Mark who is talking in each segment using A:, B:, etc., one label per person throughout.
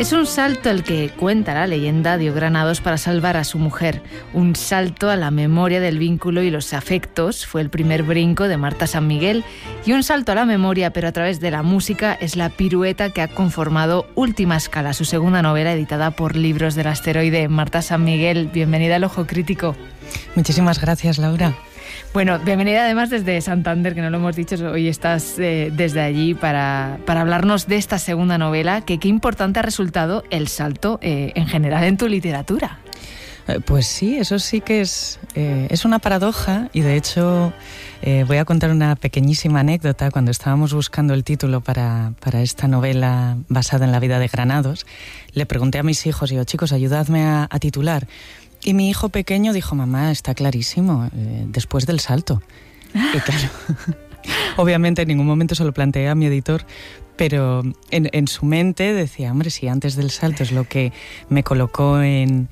A: Es un salto el que cuenta la leyenda dio Granados para salvar a su mujer. Un salto a la memoria del vínculo y los afectos fue el primer brinco de Marta San Miguel, y un salto a la memoria, pero a través de la música, es la pirueta que ha conformado Última Escala, su segunda novela editada por Libros del Asteroide. Marta San Miguel, bienvenida al Ojo Crítico.
B: Muchísimas gracias, Laura.
A: Bueno, bienvenida además desde Santander, que no lo hemos dicho, hoy estás desde allí para hablarnos de esta segunda novela, que qué importante ha resultado el salto en general en tu literatura.
B: Pues sí, eso sí que es una paradoja, y de hecho voy a contar una pequeñísima anécdota. Cuando estábamos buscando el título para esta novela basada en la vida de Granados, le pregunté a mis hijos, digo, chicos, ayudadme a titular. Y mi hijo pequeño dijo, mamá, está clarísimo, después del salto. Y claro, obviamente en ningún momento se lo planteé a mi editor, pero en su mente decía, hombre, si antes del salto es lo que me colocó en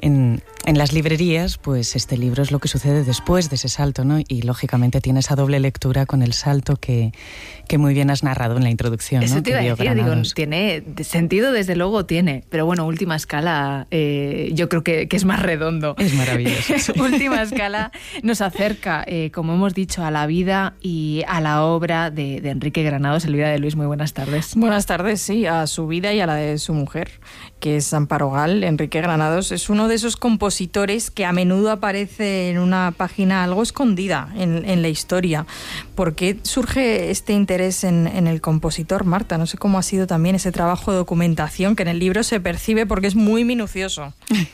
B: las librerías, pues este libro es lo que sucede después de ese salto, ¿no? Y lógicamente tiene esa doble lectura con el salto que muy bien has narrado en la introducción.
A: Eso, ¿no? Te iba a decir, digo,
B: tiene
A: sentido, desde luego tiene, pero bueno, Última Escala yo creo que es más redondo.
B: Es maravilloso.
A: Última Escala nos acerca, como hemos dicho, a la vida y a la obra de Enrique Granados, el vida de Luis. Muy buenas tardes.
C: Buenas tardes, sí, a su vida y a la de su mujer, que es Amparo Gal. Enrique Granados es uno de esos compositores que a menudo aparece en una página algo escondida en la historia. ¿Por qué surge este interés en el compositor, Marta? No sé cómo ha sido también ese trabajo de documentación que en el libro se percibe porque es muy minucioso.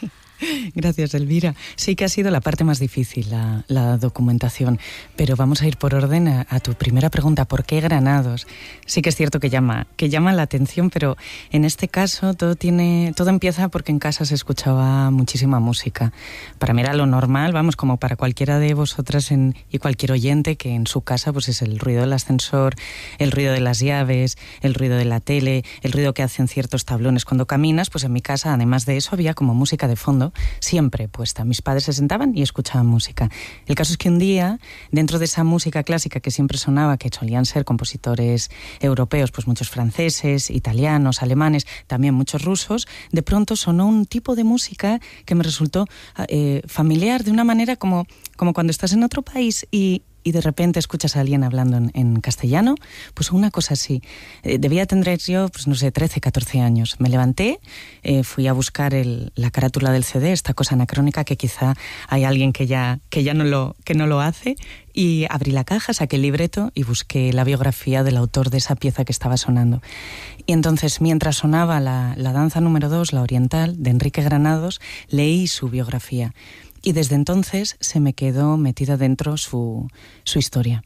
B: Gracias, Elvira. Sí que ha sido la parte más difícil, la documentación, pero vamos a ir por orden a tu primera pregunta, ¿por qué Granados? Sí que es cierto que llama la atención, pero en este caso todo empieza porque en casa se escuchaba muchísima música. Para mí era lo normal, vamos, como para cualquiera de vosotras y cualquier oyente, que en su casa pues es el ruido del ascensor, el ruido de las llaves, el ruido de la tele, el ruido que hacen ciertos tablones cuando caminas. Pues en mi casa, además de eso, había como música de fondo siempre puesta. Mis padres se sentaban y escuchaban música. El caso es que un día, dentro de esa música clásica que siempre sonaba, que solían ser compositores europeos, pues muchos franceses, italianos, alemanes, también muchos rusos, de pronto sonó un tipo de música que me resultó familiar, de una manera como cuando estás en otro país y de repente escuchas a alguien hablando en castellano, pues una cosa así. Debía tener yo, pues no sé, 13, 14 años. Me levanté, fui a buscar la carátula del CD, esta cosa anacrónica que quizá hay alguien que no lo hace, y abrí la caja, saqué el libreto y busqué la biografía del autor de esa pieza que estaba sonando. Y entonces, mientras sonaba la danza número 2, la oriental, de Enrique Granados, leí su biografía. Y desde entonces se me quedó metida dentro su historia.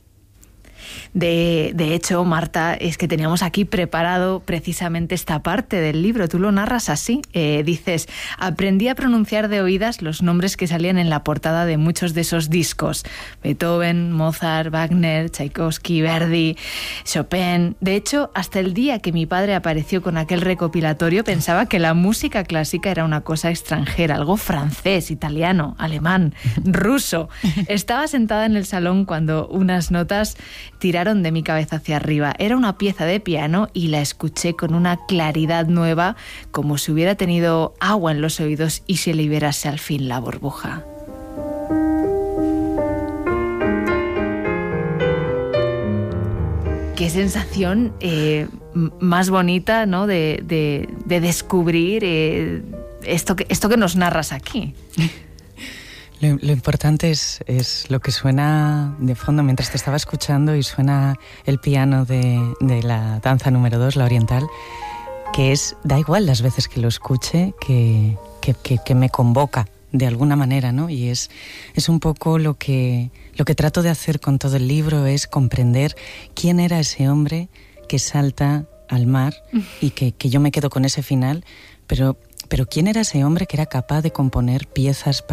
A: De hecho, Marta, es que teníamos aquí preparado precisamente esta parte del libro. Tú lo narras así. Dices, aprendí a pronunciar de oídas los nombres que salían en la portada de muchos de esos discos. Beethoven, Mozart, Wagner, Tchaikovsky, Verdi, Chopin. De hecho, hasta el día que mi padre apareció con aquel recopilatorio, pensaba que la música clásica era una cosa extranjera, algo francés, italiano, alemán, ruso. Estaba sentada en el salón cuando unas notas tiraron de mi cabeza hacia arriba. Era una pieza de piano y la escuché con una claridad nueva, como si hubiera tenido agua en los oídos y se liberase al fin la burbuja. Qué sensación más bonita, ¿no? de descubrir esto que nos narras aquí.
B: Lo importante es lo que suena de fondo mientras te estaba escuchando, y suena el piano de la danza número 2, la oriental, que da igual las veces que lo escuche, que me convoca de alguna manera, ¿no? Y es un poco lo que trato de hacer con todo el libro, es comprender quién era ese hombre que salta al mar y que yo me quedo con ese final, pero quién era ese hombre que era capaz de componer piezas